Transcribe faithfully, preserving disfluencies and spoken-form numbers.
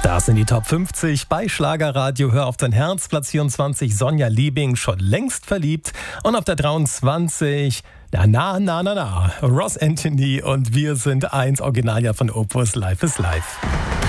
Das sind die Top fünfzig bei Schlagerradio. Hör auf dein Herz. Platz vierundzwanzig, Sonja Liebing, schon längst verliebt. Und auf der dreiundzwanzig, na, na, na, na, na, Ross Anthony und Wir sind eins, Originaljahr von Opus, Life is Life.